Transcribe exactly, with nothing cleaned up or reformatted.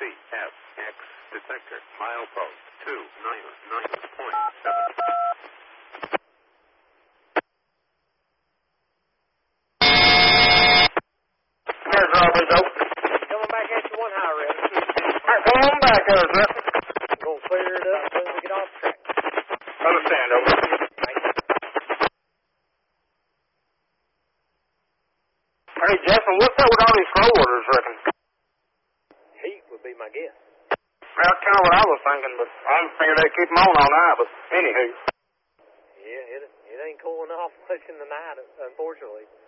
C F X detector, milepost two nine nine point seven. There's Robert, though. Coming back at you one high, Red. Alright, come on back there, sir. Gonna clear it up as soon as we get off the track. Understand, over. Hey, Justin, what's up with all these flow orders, reckon? Heat would be my guess. Well, that's kind of what I was thinking, but I didn't figure they'd keep them on all night, but anywho. Yeah, it, it ain't cooling off much in the night, unfortunately.